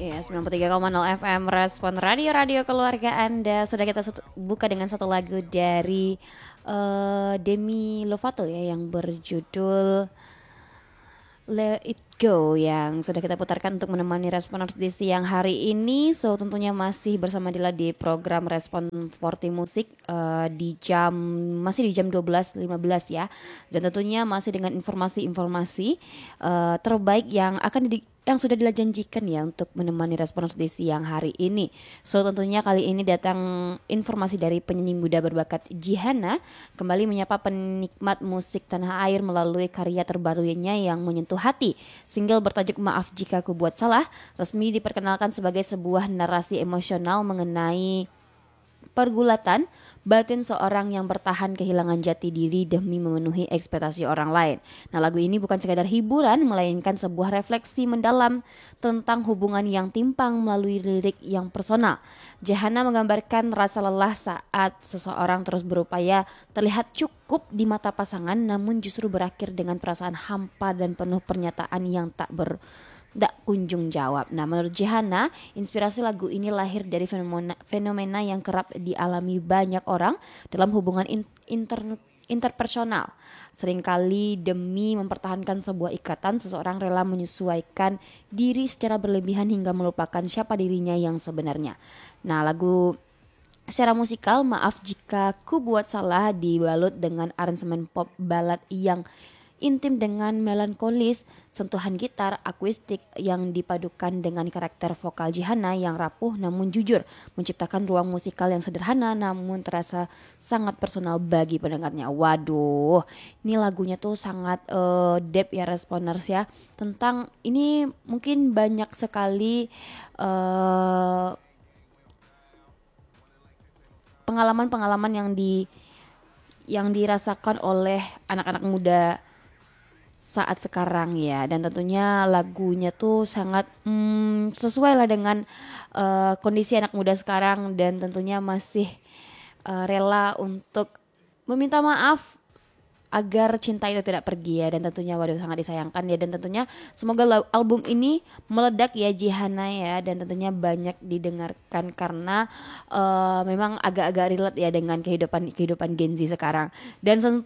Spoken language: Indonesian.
Iya, 93,0 FM Respon Radio Keluarga Anda. Sudah kita buka dengan satu lagu dari Demi Lovato ya, yang berjudul Let It Go, yang sudah kita putarkan untuk menemani Responers di siang hari ini. So tentunya masih bersama Dila di program Respon 40 Musik masih di jam 12.15 ya. Dan tentunya masih dengan informasi-informasi terbaik yang sudah dijanjikan ya untuk menemani Responers di siang hari ini. So tentunya kali ini datang informasi dari penyanyi muda berbakat Jihana, kembali menyapa penikmat musik tanah air melalui karya terbarunya yang menyentuh hati. Single bertajuk Maaf Jika Ku Buat Salah resmi diperkenalkan sebagai sebuah narasi emosional mengenai pergulatan batin seorang yang bertahan kehilangan jati diri demi memenuhi ekspektasi orang lain. Nah, lagu ini bukan sekadar hiburan, melainkan sebuah refleksi mendalam tentang hubungan yang timpang melalui lirik yang personal. Jahana menggambarkan rasa lelah saat seseorang terus berupaya terlihat cukup di mata pasangan, namun justru berakhir dengan perasaan hampa dan penuh pernyataan yang tak kunjung jawab. Nah, menurut Jihana, inspirasi lagu ini lahir dari fenomena yang kerap dialami banyak orang dalam hubungan interpersonal. Seringkali demi mempertahankan sebuah ikatan, seseorang rela menyesuaikan diri secara berlebihan hingga melupakan siapa dirinya yang sebenarnya. Nah, lagu secara musikal Maaf Jika Ku Buat Salah dibalut dengan aransemen pop ballad yang intim dengan melankolis, sentuhan gitar akustik yang dipadukan dengan karakter vokal Jihana yang rapuh namun jujur, menciptakan ruang musikal yang sederhana namun terasa sangat personal bagi pendengarnya. Waduh, ini lagunya tuh sangat deep ya Responers ya. Tentang ini mungkin banyak sekali pengalaman-pengalaman yang dirasakan oleh anak-anak muda saat sekarang ya, dan tentunya lagunya tuh sangat sesuai lah dengan kondisi anak muda sekarang, dan tentunya masih rela untuk meminta maaf agar cinta itu tidak pergi ya, dan tentunya waduh sangat disayangkan ya, dan tentunya semoga album ini meledak ya Jihana ya, dan tentunya banyak didengarkan karena memang agak-agak relate ya dengan kehidupan Gen Z sekarang. Dan